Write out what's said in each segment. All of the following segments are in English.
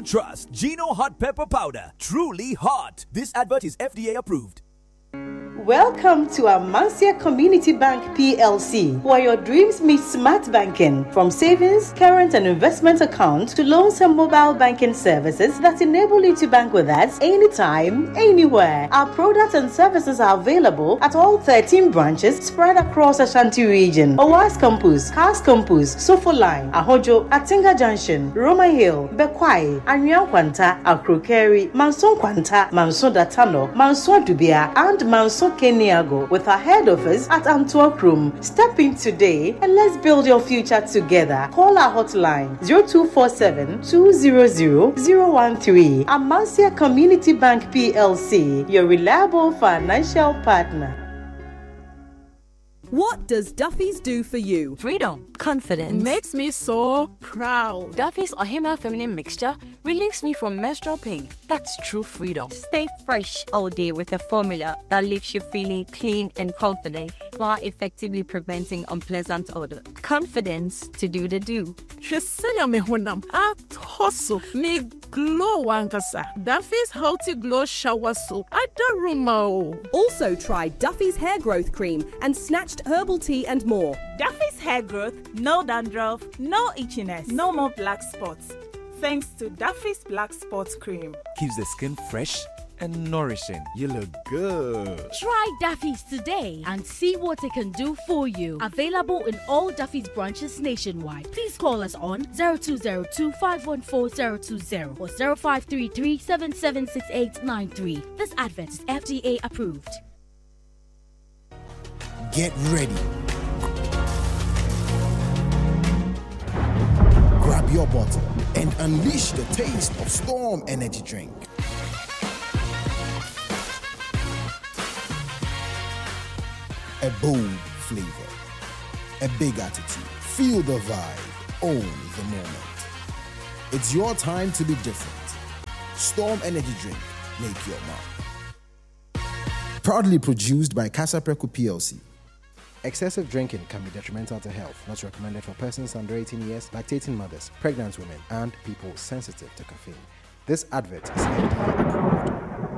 you trust. Gino Hot Pepper Powder. Truly hot. This advert is FDA approved. Welcome to Amancia Community Bank PLC, where your dreams meet smart banking. From savings, current and investment accounts to loans and mobile banking services that enable you to bank with us anytime, anywhere. Our products and services are available at all 13 branches spread across Ashanti region. Owas Campus, Cars Campus, Sofo Line, Ahojo, Atinga Junction, Roma Hill, Bekwai, Anyang Kwanta, Akrokeri, Manson Kwanta, Manson Datano, Manson Dubia, and Manson Keniago, with our head office at Antwerp Room. Step in today and let's build your future together. Call our hotline 0247 200 013. Amancia Community Bank PLC, your reliable financial partner. What does Duffy's do for you? Freedom. Confidence. Makes me so proud. Duffy's Ohima Feminine Mixture relieves me from menstrual pain. That's true freedom. Stay fresh all day with a formula that leaves you feeling clean and confident while effectively preventing unpleasant odor. Confidence to do the do. Shesenya me honam. Atoso me glow wankasa. Duffy's Healthy Glow Shower Soap. Adaruma. Also try Duffy's Hair Growth Cream and Snatched Herbal Tea and more. Duffy's Hair Growth, no dandruff, no itchiness, no more black spots. Thanks to Duffy's Black Spots Cream. Keeps the skin fresh and nourishing. You look good. Try Duffy's today and see what it can do for you. Available in all Duffy's branches nationwide. Please call us on 0202-514-020 or 0533-776893. This advert is FDA approved. Get ready. Grab your bottle and unleash the taste of Storm Energy Drink. A bold flavor, a big attitude. Feel the vibe, own the moment. It's your time to be different. Storm Energy Drink, make your mark. Proudly produced by Casa Preco PLC. Excessive drinking can be detrimental to health. Not recommended for persons under 18 years, lactating mothers, pregnant women, and people sensitive to caffeine. This advert is FDA approved.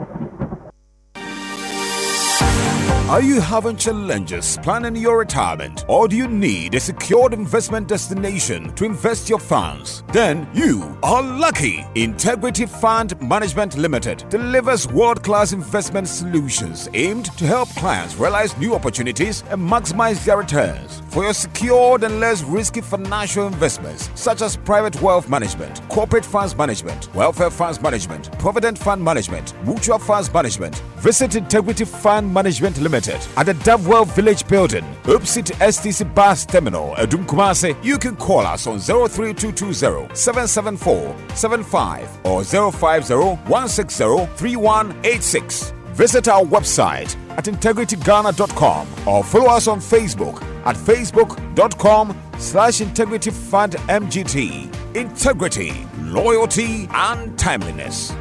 Are you having challenges planning your retirement, or do you need a secured investment destination to invest your funds? Then you are lucky. Integrity Fund Management Limited delivers world-class investment solutions aimed to help clients realize new opportunities and maximize their returns. For your secured and less risky financial investments, such as private wealth management, corporate funds management, welfare funds management, provident fund management, mutual funds management, visit Integrity Fund Management Limited at the Davewell Village Building, opposite STC Bus Terminal, Edum Kumasi. You can call us on 03220-774-75 or 050-160-3186. Visit our website at integrityghana.com or follow us on Facebook at facebook.com/integrityfundmgt. Integrity, loyalty, and timeliness.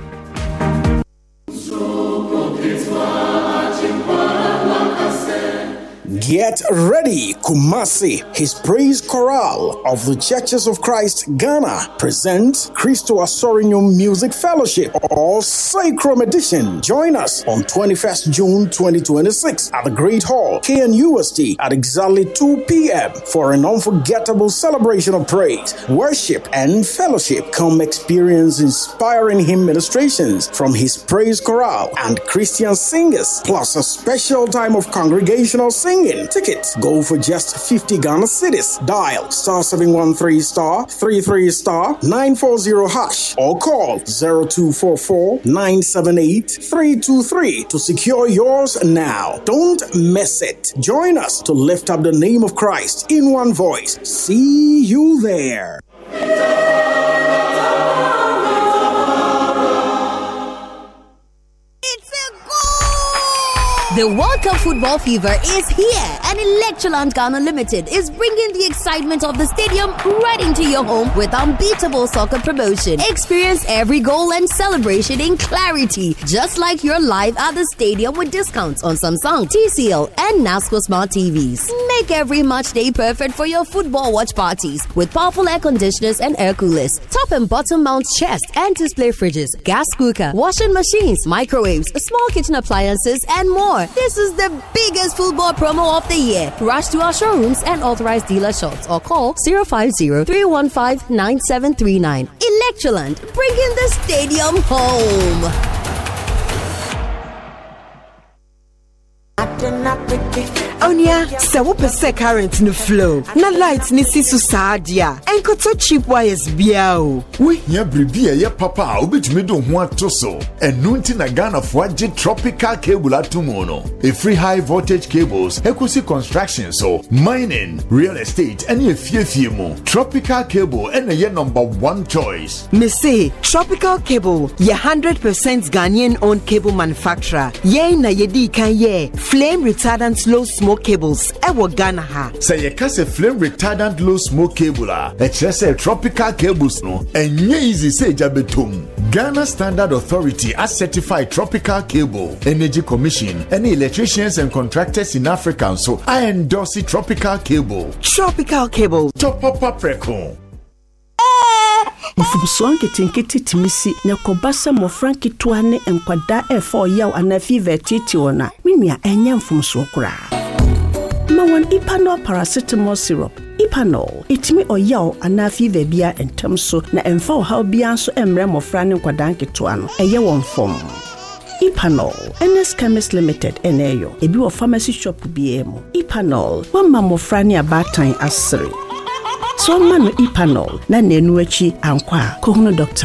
Get ready, Kumasi. His praise chorale of the Churches of Christ Ghana presents Christo Asorinyo Music Fellowship or Sacrum Edition. Join us on 21st June 2026 at the Great Hall, KNUST at exactly 2 p.m. for an unforgettable celebration of praise, worship, and fellowship. Come experience inspiring hymn ministrations from his praise chorale and Christian singers, plus a special time of congregational singing. Tickets go for just 50 Ghana cedis. Dial *713*33*940# or call 0244-978-323 to secure yours now. Don't miss it. Join us to lift up the name of Christ in one voice. See you there. The World Cup football fever is here, and Electroland Ghana Limited is bringing the excitement of the stadium right into your home with unbeatable soccer promotion. Experience every goal and celebration in clarity, just like you're live at the stadium with discounts on Samsung, TCL, and NASCO Smart TVs. Make every match day perfect for your football watch parties with powerful air conditioners and air coolers, top and bottom mount chest and display fridges, gas cooker, washing machines, microwaves, small kitchen appliances, and more. This is the biggest football promo of the year. Rush to our showrooms and authorized dealer shops or call 050-315-9739. Electroland, bringing the stadium home. Onya, se wo pese current no flow. Na light ni sisu saadia. Enko to cheap wires bia o. We hia bribia ye papa obetumi do ho atoso. Enu nti na Ghana fo age tropical cable atomo no. A free high voltage cables, equity construction so, mining, real estate, and ye fie mo. Tropical cable and ye #1 choice. Me say Tropical Cable, ye 100% Ghanaian owned cable manufacturer. Ye na ye di kan ye flame retardant low smoke cables ewo Ghana ha. Say ye kase flame retardant low smoke cable a say tropical cables no enye easy say jabetom. Ghana Standard Authority has certified Tropical Cable, Energy Commission, and electricians and contractors in Africa, so I endorse the Tropical Cable. Tropical Cable. Top up preko. Mfumsuan ketinketi timisi na kobasa mofranki tuane enkwada efo yaw anafi vetiti ona. Mimia enya mfumsuo kura. Mawon Ipanol paracetamol syrup. Ipanol itimi oyaw anafi vebia entemso na emfa ohaw bia nso emre mofra ne nkwada nketo ano. Eye won fom. Ipanol, NS Chemist Limited, eneyo. Ebi wo pharmacy shop biemo. Ipanol, wamma mofra ne abatan asere. So manu Ipanol na nenu echi ankwa kohunu doctor.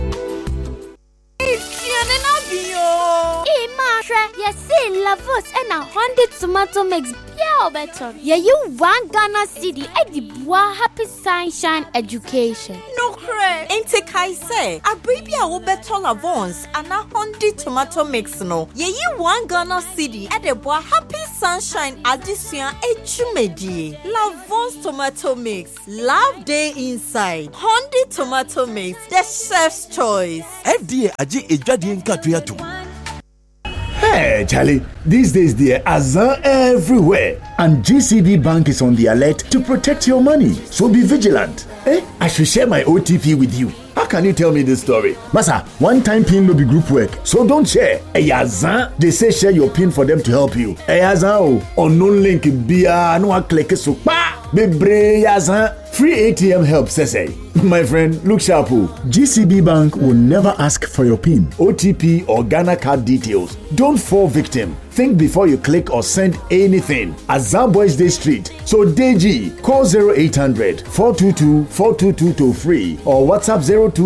Yes, Lavos and a 100 tomato mix. Yeah, better. Yeah, you want Ghana City at the Bois Happy Sunshine Education. No cray. Ain't I say a baby will better Lavons and a 100 tomato mix. No, yeah, you want Ghana City at the Bois Happy Sunshine Addition Echumedi. Lavons tomato mix. Love day inside. 100 tomato mix. The chef's choice. FDA aji ejadi nkatuyatu. Hey, Charlie, these days there are Azan everywhere, and GCB Bank is on the alert to protect your money. So be vigilant. I should share my OTP with you. How can you tell me this story? Masa, one-time PIN will be group work, so don't share. Azan, they say share your PIN for them to help you. Azan, unknown link, bia, no click so pa, bebre Azan. Free ATM help, say. My friend, look sharp. GCB Bank will never ask for your PIN, OTP, or Ghana card details. Don't fall victim. Think before you click or send anything. Azan Boys Day Street. So DG, call 0800-422-422 toll free or WhatsApp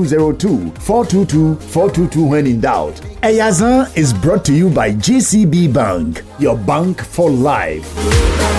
0202-422-422 when in doubt. Azan is brought to you by GCB Bank, your bank for life.